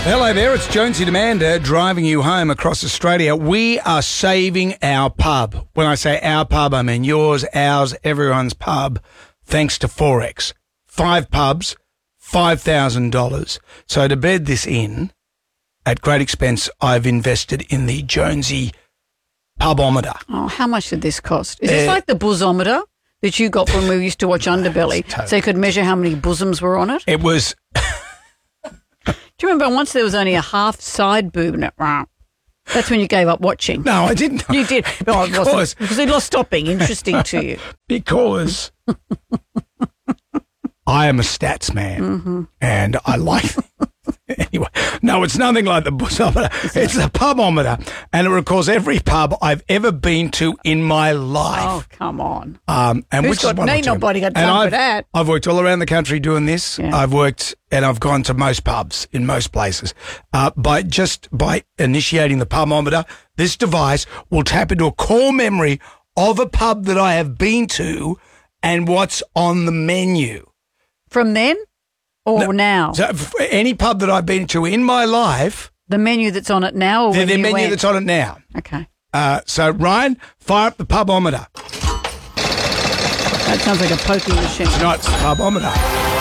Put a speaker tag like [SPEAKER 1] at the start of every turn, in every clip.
[SPEAKER 1] Hello there, it's Jonesy and Amanda driving you home across Australia. We are saving our pub. When I say our pub, I mean yours, ours, everyone's pub, thanks to Forex. 5 pubs, $5,000. So to bed this in, at great expense, I've invested in the Jonesy Pubometer.
[SPEAKER 2] Oh, how much did this cost? Is this like the Boozometer that you got when we used to watch Underbelly, so you could measure how many bosoms were on it?
[SPEAKER 1] It was...
[SPEAKER 2] Do you remember once there was only a half side boob in it? That's when you gave up watching.
[SPEAKER 1] No, I didn't.
[SPEAKER 2] You did. Oh, it wasn't. Because it lost stopping. Interesting to you.
[SPEAKER 1] Because I am a stats man, and I like... Anyway, no, it's nothing like the Boozometer. It's the Pubometer, and it records every pub I've ever been to in my life.
[SPEAKER 2] Oh, come on.
[SPEAKER 1] And which is one or two.
[SPEAKER 2] Nobody got time for that.
[SPEAKER 1] I've worked all around the country doing this.
[SPEAKER 2] Yeah.
[SPEAKER 1] I've worked and I've gone to most pubs in most places. By initiating the Pubometer, this device will tap into a core memory of a pub that I have been to and what's on the menu.
[SPEAKER 2] From then or now?
[SPEAKER 1] So any pub that I've been to in my life.
[SPEAKER 2] The menu that's on it now or
[SPEAKER 1] the menu that's on it now.
[SPEAKER 2] Okay.
[SPEAKER 1] So, Ryan, fire up the Pubometer.
[SPEAKER 2] That sounds like a poking machine.
[SPEAKER 1] Tonight's the Pubometer.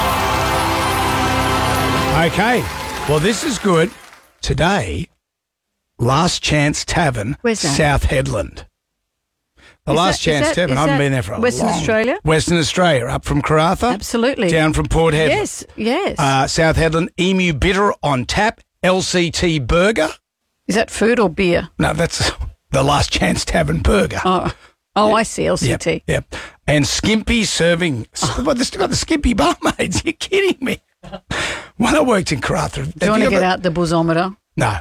[SPEAKER 1] Okay. Well, this is good. Today, Last Chance Tavern,
[SPEAKER 2] Where's that?
[SPEAKER 1] South Headland. The Last Chance Tavern. I haven't been there for a
[SPEAKER 2] Western Australia?
[SPEAKER 1] Western Australia, up from Karratha.
[SPEAKER 2] Absolutely.
[SPEAKER 1] Down from Port Hedland.
[SPEAKER 2] Yes.
[SPEAKER 1] South Headland, Emu Bitter on tap, LCT Burger.
[SPEAKER 2] Is that food or beer?
[SPEAKER 1] No, that's the Last Chance Tavern Burger.
[SPEAKER 2] Oh, I see, LCT.
[SPEAKER 1] Yep. And Skimpy serving. Well, they've still got the Skimpy barmaids. You're kidding me. When I worked in Karratha.
[SPEAKER 2] Do you want to get out the Boozometer?
[SPEAKER 1] No.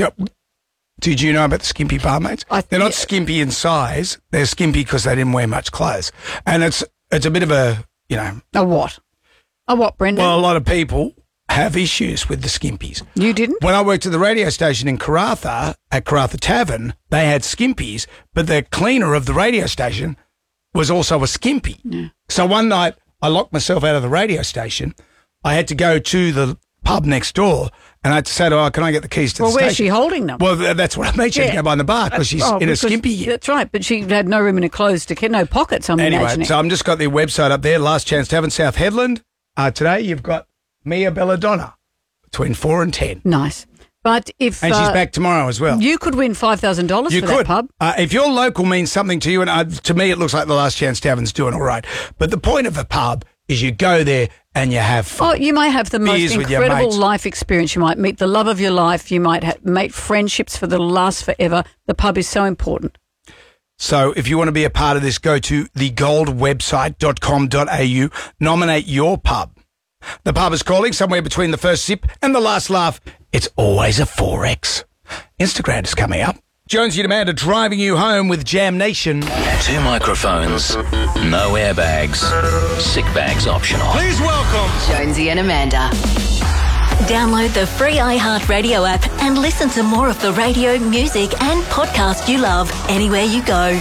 [SPEAKER 1] Did you know about the skimpy barmaids? They're not skimpy in size. They're skimpy because they didn't wear much clothes. And it's a bit of a,
[SPEAKER 2] A what? A what, Brendan?
[SPEAKER 1] Well, a lot of people have issues with the skimpies.
[SPEAKER 2] You didn't?
[SPEAKER 1] When I worked at the radio station in Karratha, at Karratha Tavern, they had skimpies, but the cleaner of the radio station was also a skimpy.
[SPEAKER 2] Yeah.
[SPEAKER 1] So one night, I locked myself out of the radio station. I had to go to the pub next door, and I had to say to her, can I get the keys to the station?
[SPEAKER 2] Well, where's she holding them?
[SPEAKER 1] Well, that's what I mean. She had to go behind the bar because she's in a skimpy gear.
[SPEAKER 2] That's right, but she had no room in her clothes to get no pockets, I'm imagining.
[SPEAKER 1] So I'm just got their website up there, Last Chance Tavern, South Headland. Today you've got Mia Belladonna between 4 and 10.
[SPEAKER 2] Nice. But if...
[SPEAKER 1] And she's back tomorrow as well.
[SPEAKER 2] You could win $5,000 for that pub.
[SPEAKER 1] If your local means something to you, and to me it looks like the Last Chance Tavern's doing all right, but the point of a pub is you go there and you have fun.
[SPEAKER 2] Oh, you might have the most incredible life experience. You might meet the love of your life. You might make friendships that'll last forever. The pub is so important.
[SPEAKER 1] So if you want to be a part of this, go to thegoldwebsite.com.au, nominate your pub. The pub is calling somewhere between the first sip and the last laugh. It's always a Forex. Instagram is coming up. Jonesy and Amanda driving you home with Jam Nation.
[SPEAKER 3] 2 microphones, no airbags, sick bags optional.
[SPEAKER 1] Please welcome
[SPEAKER 4] Jonesy and Amanda.
[SPEAKER 5] Download the free iHeartRadio app and listen to more of the radio, music and podcast you love anywhere you go.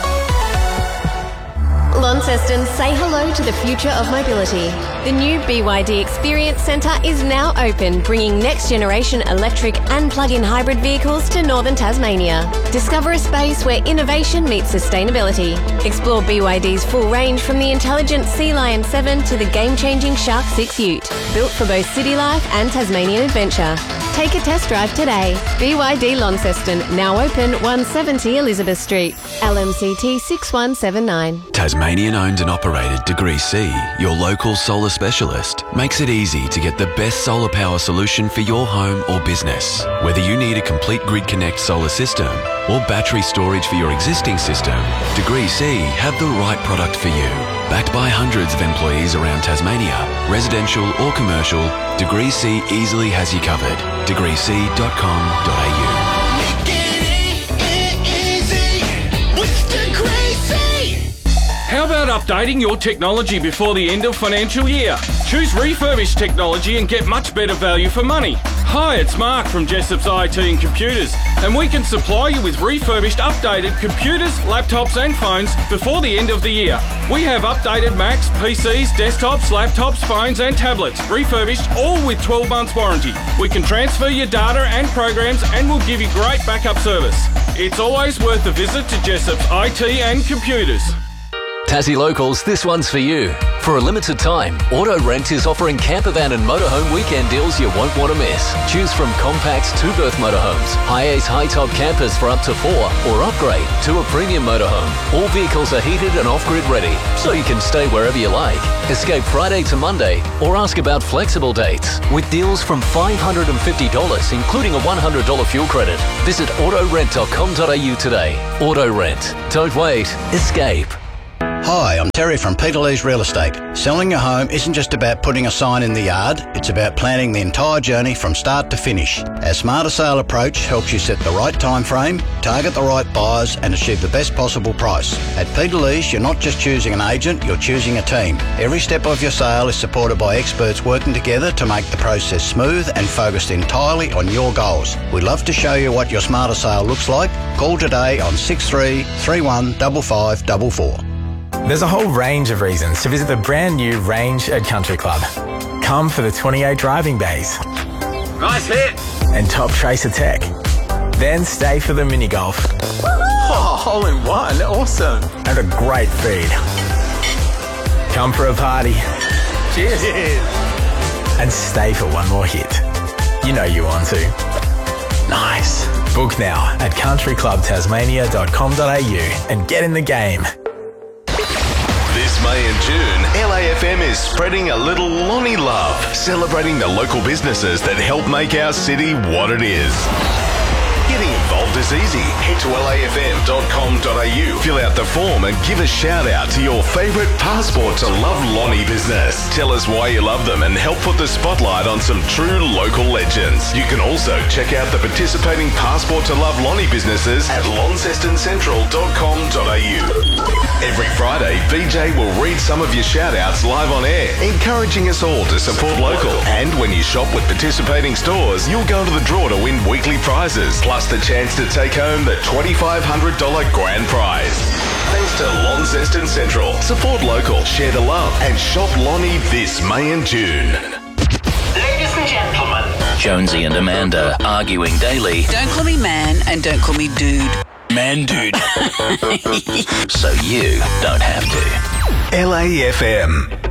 [SPEAKER 6] Launceston, say hello to the future of mobility. The new BYD Experience Centre is now open, bringing next-generation electric and plug-in hybrid vehicles to northern Tasmania. Discover a space where innovation meets sustainability. Explore BYD's full range from the intelligent Sea Lion 7 to the game-changing Shark 6 Ute, built for both city life and Tasmanian adventure. Take a test drive today. BYD Launceston, now open 170 Elizabeth Street. LMCT 6179.
[SPEAKER 7] Tasmanian owned and operated Degree C, your local solar specialist, makes it easy to get the best solar power solution for your home or business. Whether you need a complete Grid Connect solar system or battery storage for your existing system, Degree C have the right product for you. Backed by hundreds of employees around Tasmania, residential or commercial, Degree C easily has you covered. degreec.com.au.
[SPEAKER 8] How about updating your technology before the end of financial year?
[SPEAKER 4] Choose refurbished technology and get much better value for money. Hi, it's Mark from Jessop's IT and Computers, and we can supply you with refurbished, updated computers, laptops and phones before the end of the year. We have updated Macs, PCs, desktops, laptops, phones and tablets, refurbished, all with 12 months warranty. We can transfer your data and programs and we'll give you great backup service. It's always worth a visit to Jessop's IT and Computers.
[SPEAKER 8] Tassie Locals, this one's for you. For a limited time, Auto Rent is offering campervan and motorhome weekend deals you won't want to miss. Choose from compact 2-berth motorhomes, high-ace high-top campers for up to 4, or upgrade to a premium motorhome. All vehicles are heated and off-grid ready, so you can stay wherever you like. Escape Friday to Monday, or ask about flexible dates. With deals from $550, including a $100 fuel credit. Visit autorent.com.au today. Auto Rent. Don't wait. Escape.
[SPEAKER 9] Hi, I'm Terry from Peter Lee's Real Estate. Selling your home isn't just about putting a sign in the yard, it's about planning the entire journey from start to finish. Our Smarter Sale approach helps you set the right time frame, target the right buyers and achieve the best possible price. At Peter Lee's, you're not just choosing an agent, you're choosing a team. Every step of your sale is supported by experts working together to make the process smooth and focused entirely on your goals. We'd love to show you what your Smarter Sale looks like. Call today on 63 31 5544.
[SPEAKER 10] There's a whole range of reasons to visit the brand new Range at Country Club. Come for the 28 driving bays.
[SPEAKER 4] Nice hit!
[SPEAKER 10] And top Tracer tech. Then stay for the mini golf.
[SPEAKER 11] Oh, hole in one. Awesome.
[SPEAKER 10] And a great feed. Come for a party.
[SPEAKER 11] Cheers.
[SPEAKER 10] And stay for one more hit. You know you want to. Nice. Book now at countryclubtasmania.com.au and get in the game.
[SPEAKER 12] This May and June, LAFM is spreading a little Lonnie love, celebrating the local businesses that help make our city what it is. Getting involved is easy. Head to lafm.com.au, fill out the form and give a shout out to your favourite Passport to Love Lonnie business. Tell us why you love them and help put the spotlight on some true local legends. You can also check out the participating Passport to Love Lonnie businesses at launcestoncentral.com.au. Every Friday, VJ will read some of your shout outs live on air, encouraging us all to support local. And when you shop with participating stores, you'll go into the draw to win weekly prizes, plus the chance to take home the $2,500 grand prize. Thanks to Launceston Central. Support local, share the love, and shop Lonnie this May and June.
[SPEAKER 3] Ladies and gentlemen, Jonesy and Amanda arguing daily.
[SPEAKER 13] Don't call me man and don't call me dude.
[SPEAKER 3] Man, dude. So you don't have to.
[SPEAKER 12] LAFM.